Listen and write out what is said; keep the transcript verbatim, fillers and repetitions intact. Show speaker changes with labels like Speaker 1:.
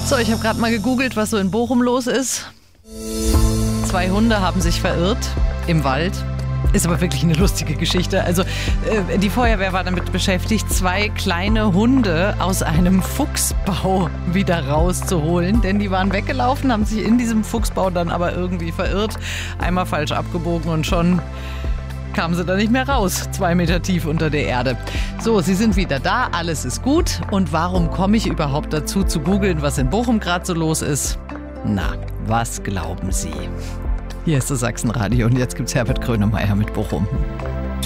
Speaker 1: So, ich habe gerade mal gegoogelt, was so in Bochum los ist. Zwei Hunde haben sich verirrt im Wald. Ist aber wirklich eine lustige Geschichte. Also äh, die Feuerwehr war damit beschäftigt, zwei kleine Hunde aus einem Fuchsbau wieder rauszuholen. Denn die waren weggelaufen, haben sich in diesem Fuchsbau dann aber irgendwie verirrt. Einmal falsch abgebogen und schon kamen sie da nicht mehr raus. Zwei Meter tief unter der Erde. So, sie sind wieder da, alles ist gut. Und warum komme ich überhaupt dazu zu googeln, was in Bochum gerade so los ist? Na, was glauben Sie? Hier ist das Sachsenradio und jetzt gibt's Herbert Grönemeyer mit Bochum.